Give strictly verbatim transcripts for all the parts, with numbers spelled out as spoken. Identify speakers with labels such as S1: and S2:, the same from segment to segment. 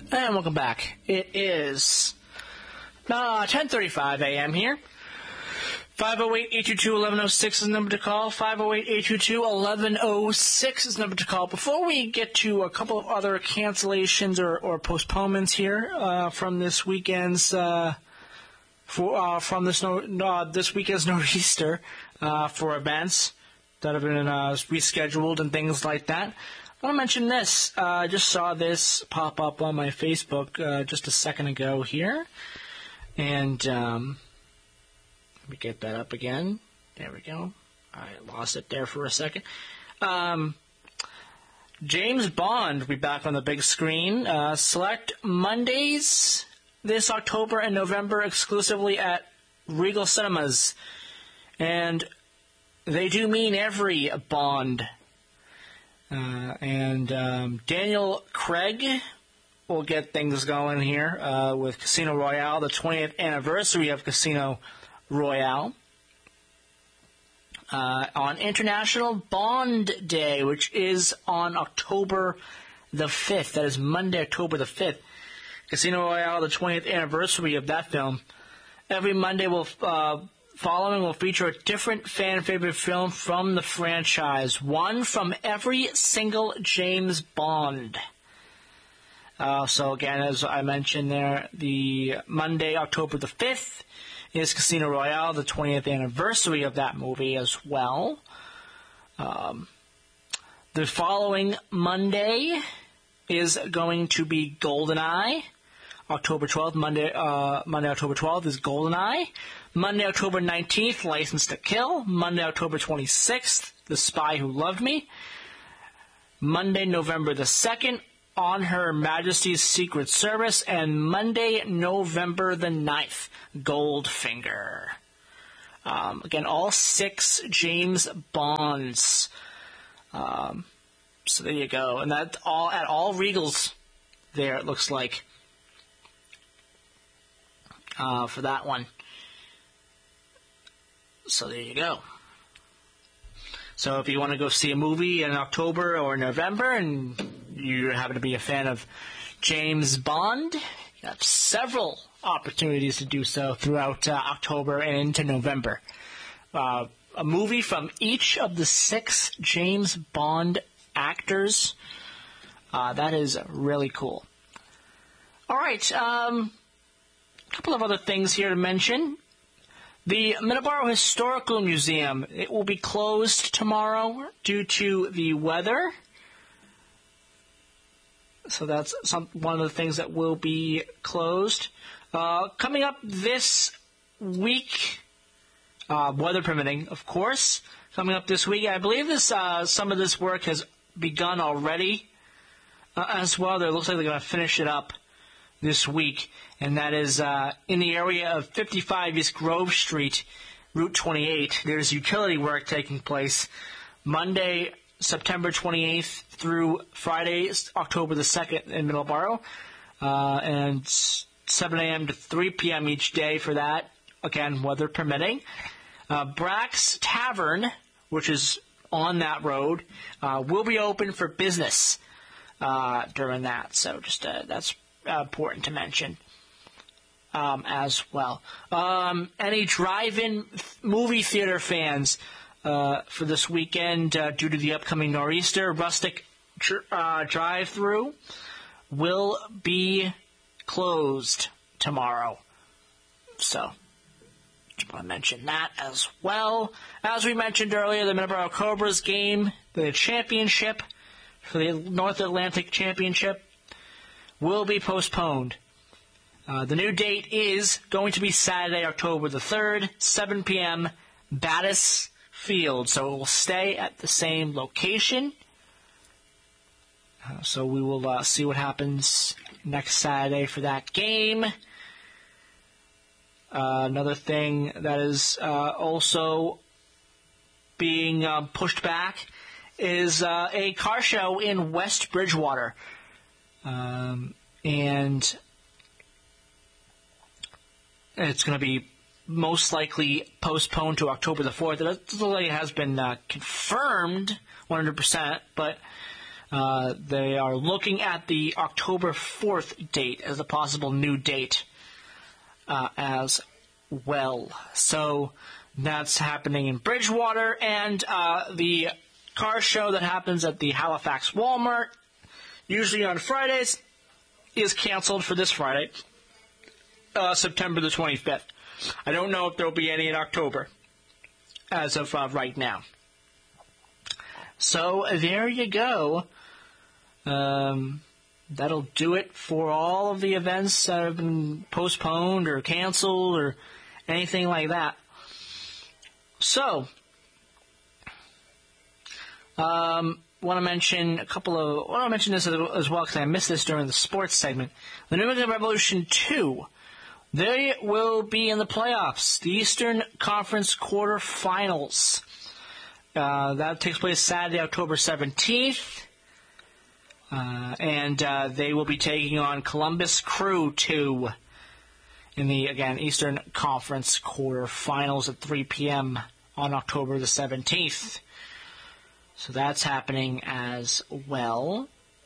S1: And welcome back. It is uh, ten thirty-five a.m. here. five oh eight, eight two two, eleven oh six is the number to call. five oh eight, eight two two, eleven oh six is the number to call. Before we get to a couple of other cancellations or, or postponements here uh, from this weekend's uh, for uh, from this no, uh, this weekend's Nor'easter uh, for events that have been uh, rescheduled and things like that, I want to mention this. Uh, I just saw this pop up on my Facebook uh, just a second ago here. And um, let me get that up again. There we go. I lost it there for a second. Um, James Bond will be back on the big screen. Uh, select Mondays this October and November exclusively at Regal Cinemas. And they do mean every Bond. Uh, and um, Daniel Craig will get things going here uh, with Casino Royale, the twentieth anniversary of Casino Royale. Uh, on International Bond Day, which is on October the fifth. That is Monday, October the fifth. Casino Royale, the twentieth anniversary of that film. Every Monday will... Uh, Following will feature a different fan-favorite film from the franchise. One from every single James Bond. Uh, so again, as I mentioned there, the Monday, October the fifth, is Casino Royale, the twentieth anniversary of that movie as well. Um, the following Monday is going to be GoldenEye. October twelfth, Monday, uh, Monday, October twelfth is GoldenEye. Monday, October nineteenth, License to Kill. Monday, October twenty-sixth, The Spy Who Loved Me. Monday, November the second, On Her Majesty's Secret Service. And Monday, November the ninth, Goldfinger. Um, again, all six James Bonds. Um, so there you go. And that all at all Regals there, it looks like. Uh, for that one. So there you go. So if you want to go see a movie in October or November and you happen to be a fan of James Bond, you have several opportunities to do so throughout uh, October and into November. Uh, a movie from each of the six James Bond actors. Uh, that is really cool. All right. Um... A couple of other things here to mention. The Middleborough Historical Museum, it will be closed tomorrow due to the weather. So that's some, one of the things that will be closed. Uh, coming up this week, uh, weather permitting, of course. Coming up this week, I believe this uh, some of this work has begun already uh, as well. It looks like they're going to finish it up this week, and that is uh, in the area of fifty-five East Grove Street, Route twenty-eight. There's utility work taking place Monday, September twenty-eighth through Friday, October the second in Middleborough, uh, and seven a.m. to three p.m. each day for that, again, weather permitting. Uh, Brack's Tavern, which is on that road, uh, will be open for business uh, during that, so just uh, that's Uh, important to mention um, as well. Um, any drive-in movie theater fans uh, for this weekend uh, due to the upcoming Nor'easter, Rustic uh, Drive-Thru will be closed tomorrow. So, just want to mention that as well. As we mentioned earlier, the Middleborough Cobras game, the championship, for the North Atlantic Championship, will be postponed. Uh, the new date is going to be Saturday, October the third, seven p.m., Battis Field. So it will stay at the same location. Uh, so we will uh, see what happens next Saturday for that game. Uh, another thing that is uh, also being uh, pushed back is uh, a car show in West Bridgewater. Um, and it's going to be most likely postponed to October the fourth. It has been uh, confirmed one hundred percent, but Uh, they are looking at the October fourth date as a possible new date uh, as well. So that's happening in Bridgewater, and uh, the car show that happens at the Halifax Walmart, usually on Fridays, is canceled for this Friday, uh, September the twenty-fifth. I don't know if there will be any in October as of uh, right now. So there you go. Um, that'll do it for all of the events that have been postponed or canceled or anything like that. So, um, want to mention a couple of. Want to mention this as well because I missed this during the sports segment. The New England Revolution two, they will be in the playoffs, the Eastern Conference quarterfinals. Uh, that takes place Saturday, October seventeenth. Uh, and uh, they will be taking on Columbus Crew two in the, again, Eastern Conference quarterfinals at three p.m. on October the seventeenth. So that's happening as well.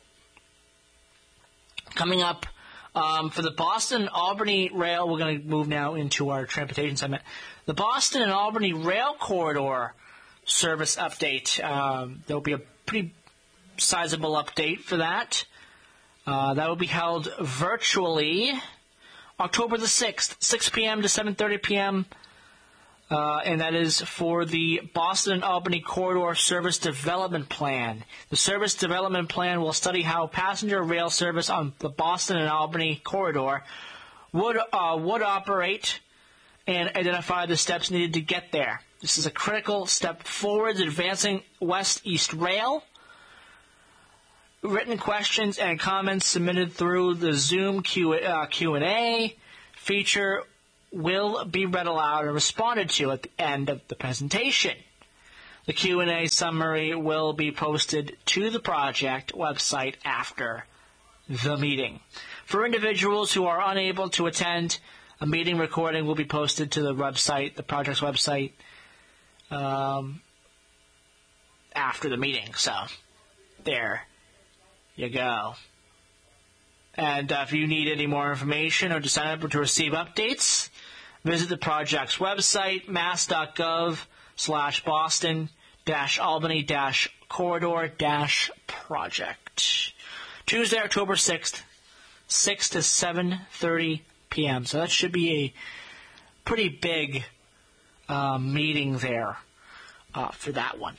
S1: Coming up um, for the Boston Albany Rail, we're going to move now into our transportation segment. The Boston and Albany Rail Corridor service update. Um, there will be a pretty sizable update for that. Uh, that will be held virtually October the sixth, six p.m. to seven thirty p.m., uh, and that is for the Boston and Albany Corridor Service Development Plan. The Service Development Plan will study how passenger rail service on the Boston and Albany Corridor would uh, would operate and identify the steps needed to get there. This is a critical step forward in advancing West-East Rail. Written questions and comments submitted through the Zoom Q, uh, Q and A feature will be read aloud and responded to at the end of the presentation. The Q and A summary will be posted to the project website after the meeting. For individuals who are unable to attend, a meeting recording will be posted to the website, the project's website, um, after the meeting. So, there you go. And uh, if you need any more information or to sign up or to receive updates, visit the project's website, mass.gov slash Boston dash Albany dash corridor dash project. Tuesday, October sixth, six to seven thirty p.m. So that should be a pretty big uh, meeting there uh, for that one.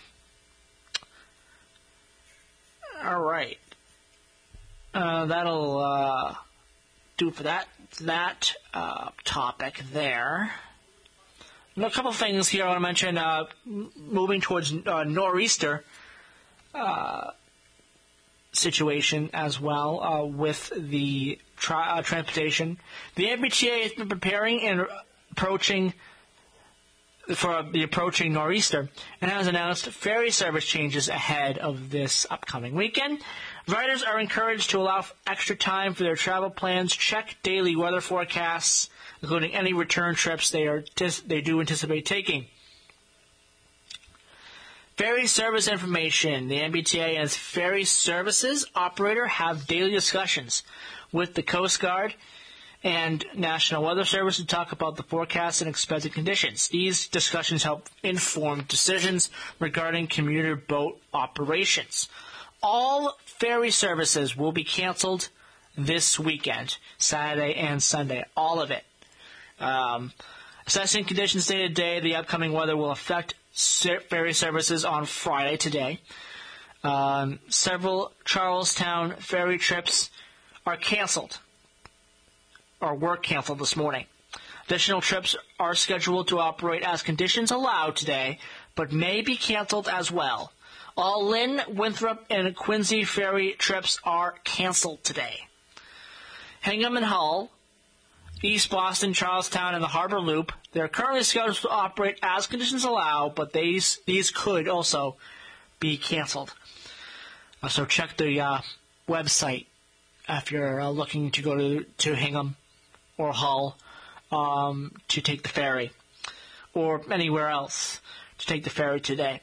S1: All right. Uh, that'll uh, do for that that uh, topic there. And a couple of things here I want to mention. Uh, moving towards uh, nor'easter uh, situation as well uh, with the tri- uh, transportation. The M B T A has been preparing and approaching for the approaching nor'easter and has announced ferry service changes ahead of this upcoming weekend. Riders are encouraged to allow extra time for their travel plans, check daily weather forecasts, including any return trips they are they do anticipate taking. Ferry service information. The M B T A and its ferry services operator have daily discussions with the Coast Guard and National Weather Service to talk about the forecast and expected conditions. These discussions help inform decisions regarding commuter boat operations. All ferry services will be canceled this weekend, Saturday and Sunday, all of it. Um, assessing conditions day to day, the upcoming weather will affect ferry services on Friday today. Um, several Charlestown ferry trips are canceled, or were canceled this morning. Additional trips are scheduled to operate as conditions allow today, but may be canceled as well. All Lynn, Winthrop, and Quincy ferry trips are canceled today. Hingham and Hull, East Boston, Charlestown, and the Harbor Loop, they're currently scheduled to operate as conditions allow, but these these could also be canceled. Uh, so check the uh, website if you're uh, looking to go to, to Hingham or Hull um, to take the ferry, or anywhere else to take the ferry today.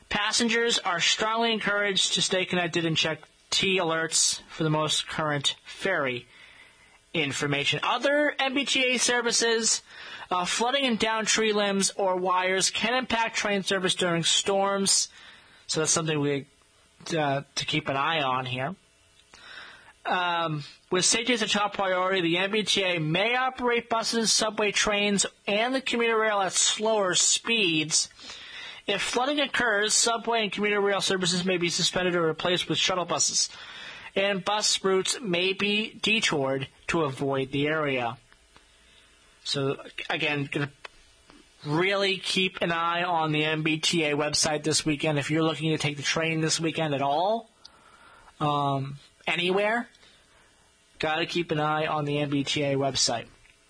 S1: Passengers are strongly encouraged to stay connected and check T alerts for the most current ferry information. Other M B T A services, uh, flooding and down tree limbs or wires can impact train service during storms, so that's something we uh, to keep an eye on here. Um, with safety as a top priority, the M B T A may operate buses, subway trains, and the commuter rail at slower speeds. If flooding occurs, subway and commuter rail services may be suspended or replaced with shuttle buses, and bus routes may be detoured to avoid the area. So, again, going to really keep an eye on the M B T A website this weekend. If you're looking to take the train this weekend at all, um, anywhere, got to keep an eye on the M B T A website.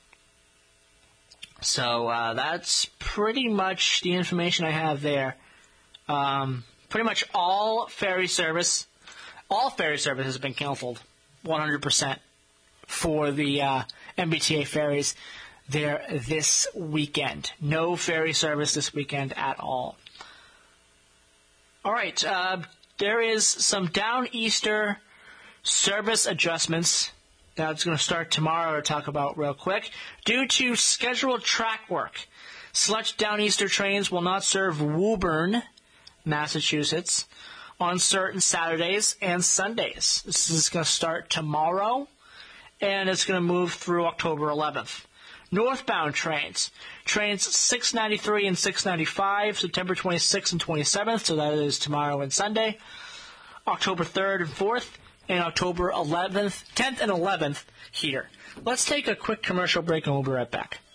S1: So uh, that's pretty much the information I have there. Um, pretty much all ferry service, all ferry service has been canceled, one hundred percent for the uh, M B T A ferries there this weekend. No ferry service this weekend at all. All right, uh, there is some Downeaster service adjustments. That's going to start tomorrow to talk about real quick. Due to scheduled track work, select Downeaster trains will not serve Woburn, Massachusetts, on certain Saturdays and Sundays. This is going to start tomorrow, and it's going to move through October eleventh. Northbound trains. Trains six ninety-three and six ninety-five, September twenty-sixth and twenty-seventh, so that is tomorrow and Sunday. October third and fourth. And October eleventh, tenth and eleventh here. Let's take a quick commercial break and we'll be right back.